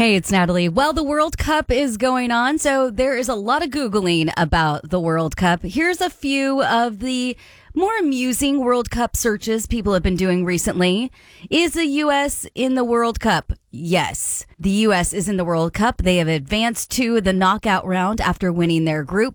Hey, it's Natalie. Well, the World Cup is going on, so there is a lot of Googling about the World Cup. Here's a few of the more amusing World Cup searches people have been doing recently. Is the U.S. in the World Cup? Yes. The U.S. is in the World Cup. They have advanced to the knockout round after winning their group.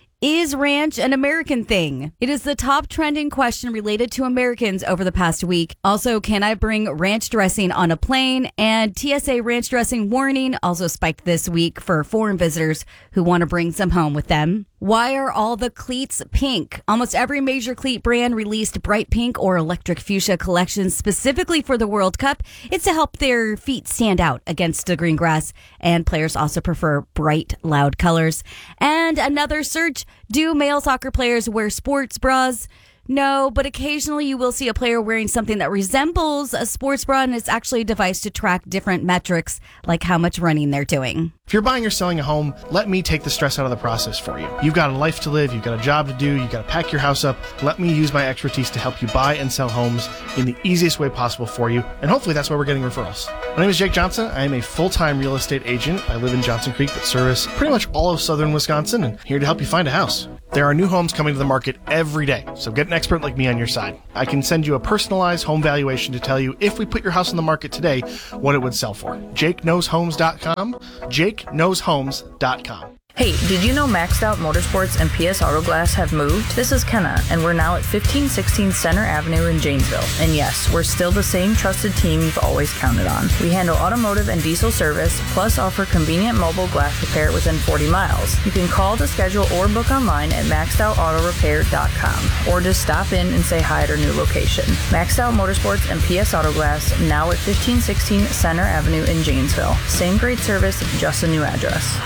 Is ranch an American thing? It is the top trending question related to Americans over the past week. Also, can I bring ranch dressing on a plane? And TSA ranch dressing warning also spiked this week for foreign visitors who want to bring some home with them. Why are all the cleats pink? Almost every major cleat brand released bright pink or electric fuchsia collections specifically for the World Cup. It's to help their feet stand out against the green grass, and players also prefer bright, loud colors. And another search, do male soccer players wear sports bras? No, but occasionally you will see a player wearing something that resembles a sports bra, and it's actually a device to track different metrics, like how much running they're doing. If you're buying or selling a home, let me take the stress out of the process for you. You've got a life to live, you've got a job to do, you've got to pack your house up. Let me use my expertise to help you buy and sell homes in the easiest way possible for you, and hopefully that's why we're getting referrals. My name is Jake Johnson. I am a full-time real estate agent. I live in Johnson Creek, but service pretty much all of southern Wisconsin, and here to help you find a house. There are new homes coming to the market every day, so get an expert like me on your side. I can send you a personalized home valuation to tell you if we put your house on the market today, what it would sell for. JakeKnowsHomes.com, JakeKnowsHomes.com. Hey, did you know Maxed Out Motorsports and PS Auto Glass have moved? This is Kenna, and we're now at 1516 Center Avenue in Janesville. And yes, we're still the same trusted team you've always counted on. We handle automotive and diesel service, plus offer convenient mobile glass repair within 40 miles. You can call to schedule or book online at maxedoutoautorepair.com, or just stop in and say hi at our new location. Maxed Out Motorsports and PS Auto Glass, now at 1516 Center Avenue in Janesville. Same great service, just a new address.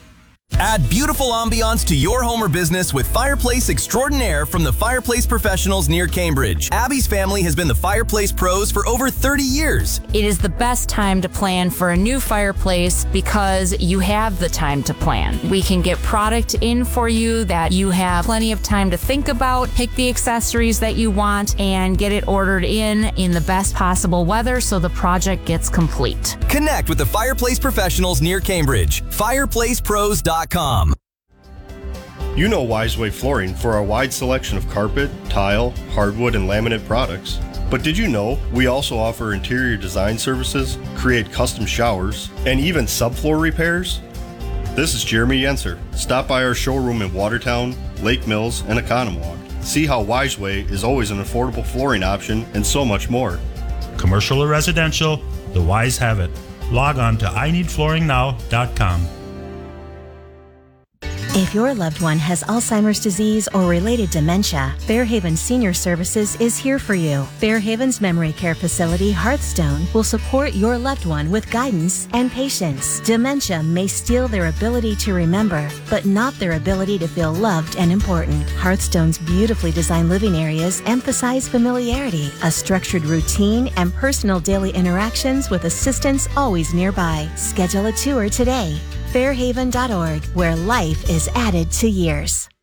Add beautiful ambiance to your home or business with Fireplace Extraordinaire from the Fireplace Professionals near Cambridge. Abby's family has been the Fireplace Pros for over 30 years. It is the best time to plan for a new fireplace because you have the time to plan. We can get product in for you that you have plenty of time to think about, pick the accessories that you want, and get it ordered in the best possible weather so the project gets complete. Connect with the Fireplace Professionals near Cambridge. FireplacePros.com. You know Wiseway Flooring for our wide selection of carpet, tile, hardwood, and laminate products. But did you know we also offer interior design services, create custom showers, and even subfloor repairs? This is Jeremy Yenser. Stop by our showroom in Watertown, Lake Mills, and Oconomowoc. See how Wiseway is always an affordable flooring option and so much more. Commercial or residential, the Wise have it. Log on to ineedflooringnow.com. If your loved one has Alzheimer's disease or related dementia, Fairhaven Senior Services is here for you. Fairhaven's memory care facility, Hearthstone, will support your loved one with guidance and patience. Dementia may steal their ability to remember, but not their ability to feel loved and important. Hearthstone's beautifully designed living areas emphasize familiarity, a structured routine, and personal daily interactions with assistance always nearby. Schedule a tour today. Fairhaven.org, where life is added to years.